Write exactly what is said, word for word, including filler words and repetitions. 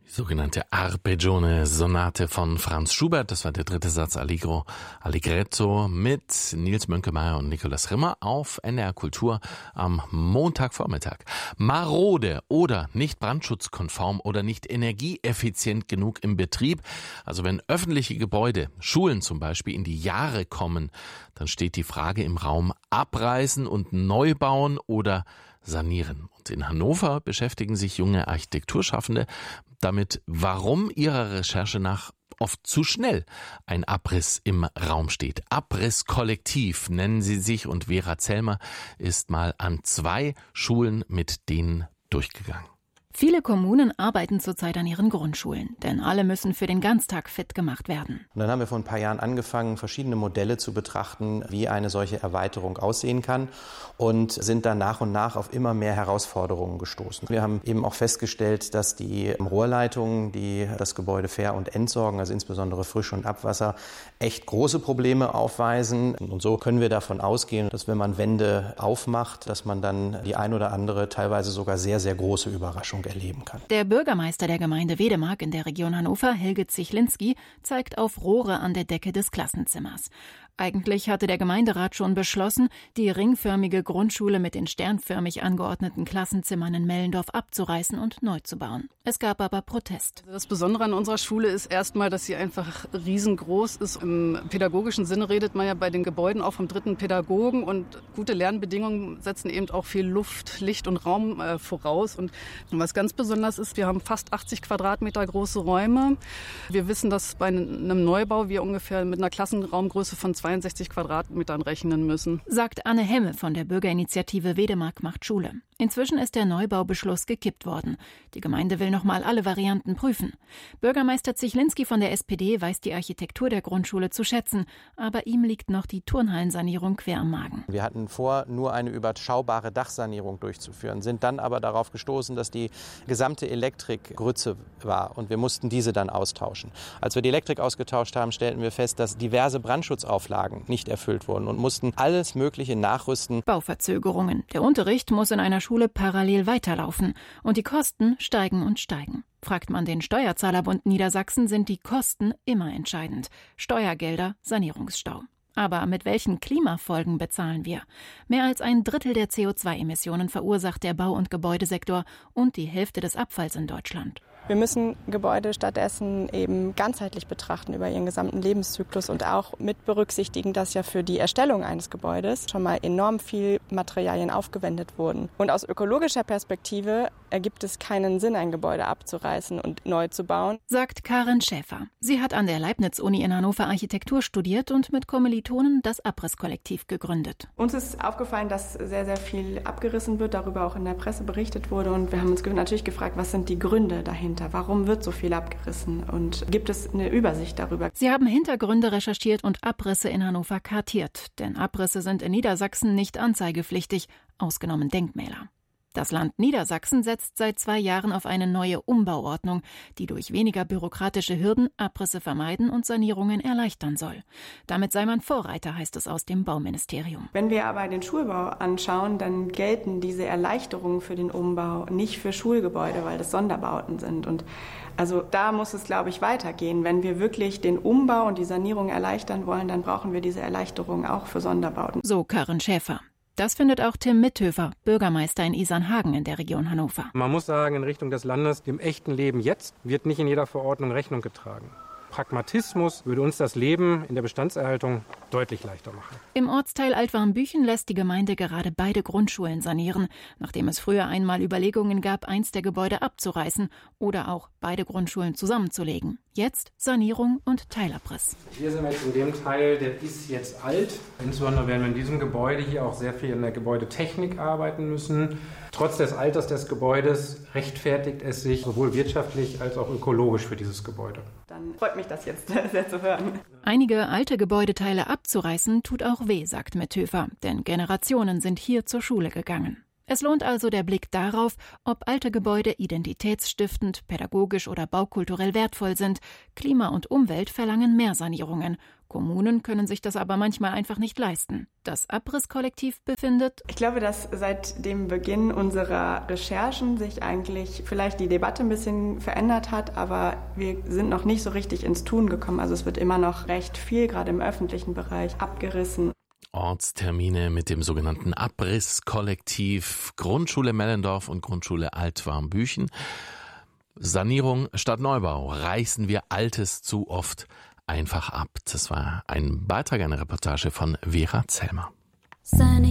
Sogenannte Arpeggione-Sonate von Franz Schubert. Das war der dritte Satz Allegro, Allegretto mit Nils Mönkemeyer und Nikolaus Rimmer auf N D R Kultur am Montagvormittag. Marode oder nicht brandschutzkonform oder nicht energieeffizient genug im Betrieb. Also wenn öffentliche Gebäude, Schulen zum Beispiel, in die Jahre kommen, dann steht die Frage im Raum: abreißen und neu bauen oder sanieren. Und in Hannover beschäftigen sich junge Architekturschaffende damit, warum ihrer Recherche nach oft zu schnell ein Abriss im Raum steht. Abrisskollektiv nennen sie sich, und Vera Zellmer ist mal an zwei Schulen mit denen durchgegangen. Viele Kommunen arbeiten zurzeit an ihren Grundschulen, denn alle müssen für den Ganztag fit gemacht werden. Und dann haben wir vor ein paar Jahren angefangen, verschiedene Modelle zu betrachten, wie eine solche Erweiterung aussehen kann, und sind dann nach und nach auf immer mehr Herausforderungen gestoßen. Wir haben eben auch festgestellt, dass die Rohrleitungen, die das Gebäude ver- und entsorgen, also insbesondere Frisch- und Abwasser, echt große Probleme aufweisen. Und so können wir davon ausgehen, dass wenn man Wände aufmacht, dass man dann die ein oder andere, teilweise sogar sehr, sehr große Überraschung erleben kann. Der Bürgermeister der Gemeinde Wedemark in der Region Hannover, Helge Zichlinski, zeigt auf Rohre an der Decke des Klassenzimmers. Eigentlich hatte der Gemeinderat schon beschlossen, die ringförmige Grundschule mit den sternförmig angeordneten Klassenzimmern in Mellendorf abzureißen und neu zu bauen. Es gab aber Protest. Das Besondere an unserer Schule ist erstmal, dass sie einfach riesengroß ist. Im pädagogischen Sinne redet man ja bei den Gebäuden auch vom dritten Pädagogen, und gute Lernbedingungen setzen eben auch viel Luft, Licht und Raum äh, voraus. Und was ganz besonders ist, wir haben fast achtzig Quadratmeter große Räume. Wir wissen, dass bei einem Neubau wir ungefähr mit einer Klassenraumgröße von zweiundsechzig Quadratmetern rechnen müssen. Sagt Anne Hemme von der Bürgerinitiative Wedemark macht Schule. Inzwischen ist der Neubaubeschluss gekippt worden. Die Gemeinde will nochmal alle Varianten prüfen. Bürgermeister Zichlinski von der S P D weiß die Architektur der Grundschule zu schätzen, aber ihm liegt noch die Turnhallensanierung quer am Magen. Wir hatten vor, nur eine überschaubare Dachsanierung durchzuführen, sind dann aber darauf gestoßen, dass die gesamte Elektrik Grütze war, und wir mussten diese dann austauschen. Als wir die Elektrik ausgetauscht haben, stellten wir fest, dass diverse Brandschutzauflagen nicht erfüllt wurden und mussten alles Mögliche nachrüsten. Bauverzögerungen. Der Unterricht muss in einer Schule parallel weiterlaufen und die Kosten steigen und steigen. Fragt man den Steuerzahlerbund Niedersachsen, sind die Kosten immer entscheidend. Steuergelder, Sanierungsstau. Aber mit welchen Klimafolgen bezahlen wir? Mehr als ein Drittel der C O zwei Emissionen verursacht der Bau- und Gebäudesektor und die Hälfte des Abfalls in Deutschland. Wir müssen Gebäude stattdessen eben ganzheitlich betrachten über ihren gesamten Lebenszyklus und auch mit berücksichtigen, dass ja für die Erstellung eines Gebäudes schon mal enorm viel Materialien aufgewendet wurden. Und aus ökologischer Perspektive ergibt es keinen Sinn, ein Gebäude abzureißen und neu zu bauen. Sagt Karin Schäfer. Sie hat an der Leibniz-Uni in Hannover Architektur studiert und mit Kommilitonen das Abrisskollektiv gegründet. Uns ist aufgefallen, dass sehr, sehr viel abgerissen wird, darüber auch in der Presse berichtet wurde. Und wir haben uns natürlich gefragt, was sind die Gründe dahinter? Warum wird so viel abgerissen? Und gibt es eine Übersicht darüber? Sie haben Hintergründe recherchiert und Abrisse in Hannover kartiert. Denn Abrisse sind in Niedersachsen nicht anzeigepflichtig, ausgenommen Denkmäler. Das Land Niedersachsen setzt seit zwei Jahren auf eine neue Umbauordnung, die durch weniger bürokratische Hürden Abrisse vermeiden und Sanierungen erleichtern soll. Damit sei man Vorreiter, heißt es aus dem Bauministerium. Wenn wir aber den Schulbau anschauen, dann gelten diese Erleichterungen für den Umbau nicht für Schulgebäude, weil das Sonderbauten sind. Und also da muss es, glaube ich, weitergehen. Wenn wir wirklich den Umbau und die Sanierung erleichtern wollen, dann brauchen wir diese Erleichterungen auch für Sonderbauten. So Karin Schäfer. Das findet auch Tim Mithöfer, Bürgermeister in Isernhagen in der Region Hannover. Man muss sagen, in Richtung des Landes, dem echten Leben jetzt, wird nicht in jeder Verordnung Rechnung getragen. Pragmatismus würde uns das Leben in der Bestandserhaltung deutlich leichter machen. Im Ortsteil Altwarmbüchen lässt die Gemeinde gerade beide Grundschulen sanieren, nachdem es früher einmal Überlegungen gab, eins der Gebäude abzureißen oder auch beide Grundschulen zusammenzulegen. Jetzt Sanierung und Teilabriss. Hier sind wir jetzt in dem Teil, der ist jetzt alt. Insbesondere werden wir in diesem Gebäude hier auch sehr viel in der Gebäudetechnik arbeiten müssen. Trotz des Alters des Gebäudes rechtfertigt es sich sowohl wirtschaftlich als auch ökologisch für dieses Gebäude. Dann freut mich das jetzt sehr zu hören. Einige alte Gebäudeteile abzureißen tut auch weh, sagt Mithöfer, denn Generationen sind hier zur Schule gegangen. Es lohnt also der Blick darauf, ob alte Gebäude identitätsstiftend, pädagogisch oder baukulturell wertvoll sind. Klima und Umwelt verlangen mehr Sanierungen. Kommunen können sich das aber manchmal einfach nicht leisten. Das Abrisskollektiv befindet: Ich glaube, dass seit dem Beginn unserer Recherchen sich eigentlich vielleicht die Debatte ein bisschen verändert hat, aber wir sind noch nicht so richtig ins Tun gekommen. Also es wird immer noch recht viel, gerade im öffentlichen Bereich, abgerissen. Ortstermine mit dem sogenannten Abrisskollektiv, Grundschule Mellendorf und Grundschule Altwarmbüchen. Sanierung statt Neubau. Reißen wir Altes zu oft einfach ab. Das war ein Beitrag, eine Reportage von Vera Zellmer.